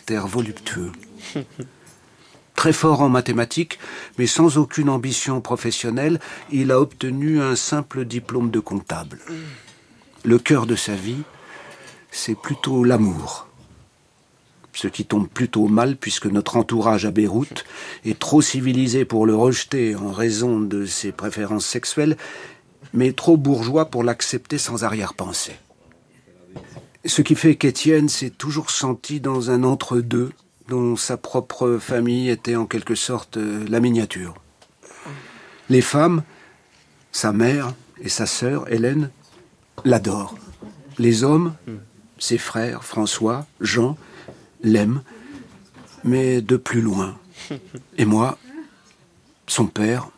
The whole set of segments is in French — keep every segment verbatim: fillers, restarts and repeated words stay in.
caractère voluptueux. Très fort en mathématiques, mais sans aucune ambition professionnelle, il a obtenu un simple diplôme de comptable. Le cœur de sa vie, c'est plutôt l'amour. Ce qui tombe plutôt mal puisque notre entourage à Beyrouth est trop civilisé pour le rejeter en raison de ses préférences sexuelles, mais trop bourgeois pour l'accepter sans arrière-pensée. Ce qui fait qu'Étienne s'est toujours senti dans un entre-deux dont sa propre famille était en quelque sorte la miniature. Les femmes, sa mère et sa sœur, Hélène, l'adorent. Les hommes, ses frères, François, Jean, l'aiment, mais de plus loin. Et moi, son père,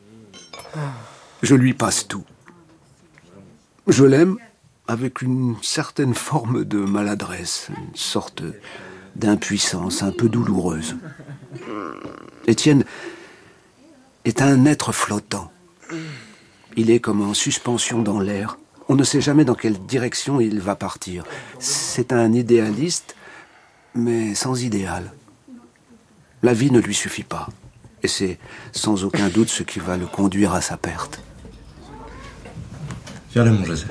je lui passe tout. Je l'aime avec une certaine forme de maladresse, une sorte d'impuissance un peu douloureuse. Étienne est un être flottant. Il est comme en suspension dans l'air. On ne sait jamais dans quelle direction il va partir. C'est un idéaliste, mais sans idéal. La vie ne lui suffit pas. Et c'est sans aucun doute ce qui va le conduire à sa perte. Viens là, mon Joseph.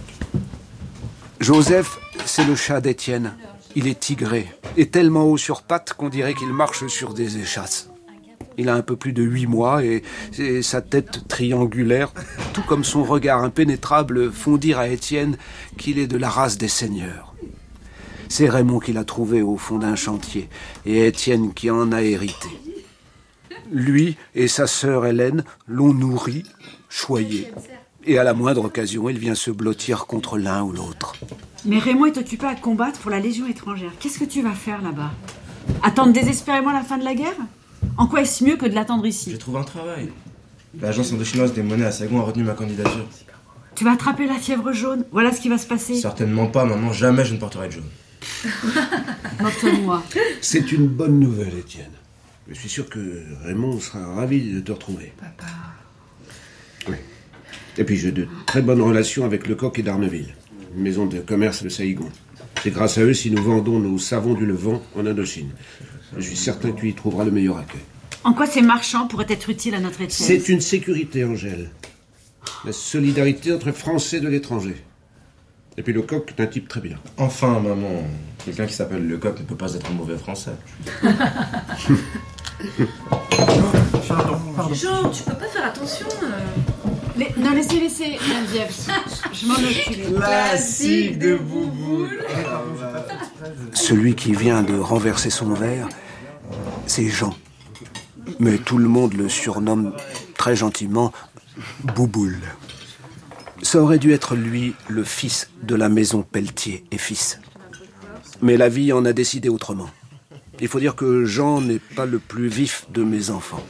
Joseph, c'est le chat d'Étienne. Il est tigré et tellement haut sur pattes qu'on dirait qu'il marche sur des échasses. Il a un peu plus de huit mois et, et sa tête triangulaire, tout comme son regard impénétrable, font dire à Étienne qu'il est de la race des seigneurs. C'est Raymond qui l'a trouvé au fond d'un chantier et Étienne qui en a hérité. Lui et sa sœur Hélène l'ont nourri, choyé. Et à la moindre occasion, il vient se blottir contre l'un ou l'autre. Mais Raymond est occupé à combattre pour la Légion étrangère. Qu'est-ce que tu vas faire là-bas? Attendre désespérément la fin de la guerre? En quoi est-ce mieux que de l'attendre ici? J'ai trouvé un travail. L'agence indochinoise des monnaies à Sagon a retenu ma candidature. Tu vas attraper la fièvre jaune? Voilà ce qui va se passer. Certainement pas, maman. Jamais je ne porterai de jaune. Moque-toi. C'est une bonne nouvelle, Étienne. Je suis sûr que Raymond sera ravi de te retrouver. Papa. Oui. Et puis j'ai de très bonnes relations avec Lecoq et d'Arneville, une maison de commerce de Saïgon. C'est grâce à eux si nous vendons nos savons du Levant en Indochine. Je suis certain que tu y trouveras le meilleur accueil. En quoi ces marchands pourraient être utiles à notre Étienne? C'est une sécurité, Angèle. La solidarité entre Français de l'étranger. Et puis Lecoq est un type très bien. Enfin, maman, quelqu'un qui s'appelle Lecoq ne peut pas être un mauvais Français. Pardon, pardon. Jean, tu peux pas faire attention euh... Les... Non, laissez, laissez, Geneviève. Je m'en occupe. Classique de Bouboule. Celui qui vient de renverser son verre, c'est Jean. Mais tout le monde le surnomme très gentiment Bouboule. Ça aurait dû être lui, le fils de la maison Pelletier et fils. Mais la vie en a décidé autrement. Il faut dire que Jean n'est pas le plus vif de mes enfants.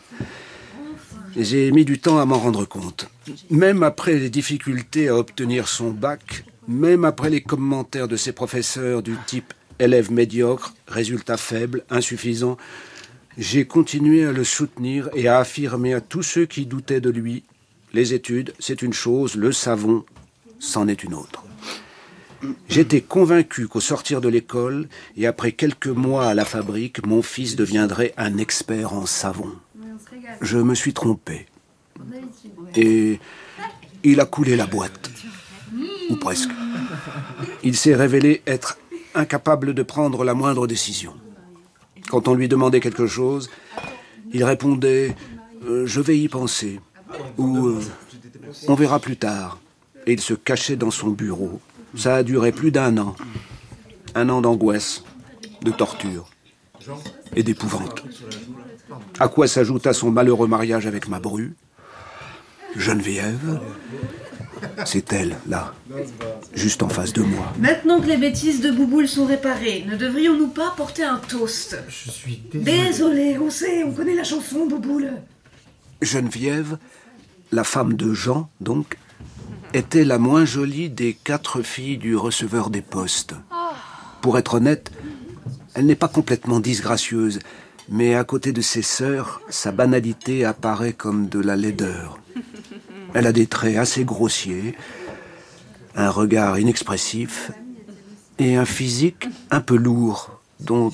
J'ai mis du temps à m'en rendre compte. Même après les difficultés à obtenir son bac, même après les commentaires de ses professeurs du type élève médiocre, résultat faible, insuffisant, j'ai continué à le soutenir et à affirmer à tous ceux qui doutaient de lui: les études, c'est une chose, le savon, c'en est une autre. J'étais convaincu qu'au sortir de l'école et après quelques mois à la fabrique, mon fils deviendrait un expert en savon. Je me suis trompé. Et il a coulé la boîte. Ou presque. Il s'est révélé être incapable de prendre la moindre décision. Quand on lui demandait quelque chose, il répondait euh, « je vais y penser » ou euh, « on verra plus tard ». Et il se cachait dans son bureau. Ça a duré plus d'un an. Un an d'angoisse, de torture et d'épouvante. À quoi s'ajouta son malheureux mariage avec ma bru, Geneviève. C'est elle, là, juste en face de moi. Maintenant que les bêtises de Bouboule sont réparées, ne devrions-nous pas porter un toast? Je suis désolé. Désolé, on sait, on connaît la chanson, Bouboule. Geneviève, la femme de Jean, donc, était la moins jolie des quatre filles du receveur des postes. Pour être honnête, elle n'est pas complètement disgracieuse, mais à côté de ses sœurs, sa banalité apparaît comme de la laideur. Elle a des traits assez grossiers, un regard inexpressif et un physique un peu lourd, dont